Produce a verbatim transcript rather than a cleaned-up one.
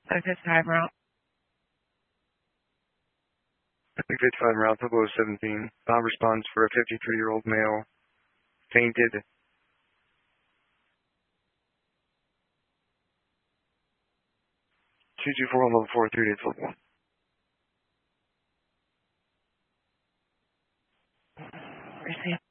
fifty-five route. fifty-five route to below seventeen. Bob responds for a fifty-three-year-old male. Fainted. two two four on level four, three dates level one. Receive.